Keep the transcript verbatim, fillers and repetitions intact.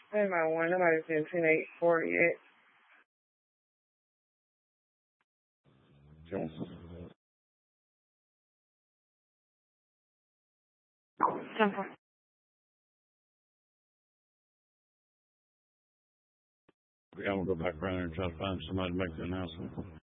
Hey, my one. Nobody said ten eight forty yet. Simple. I'm gonna go back around there and try to find somebody to make the announcement.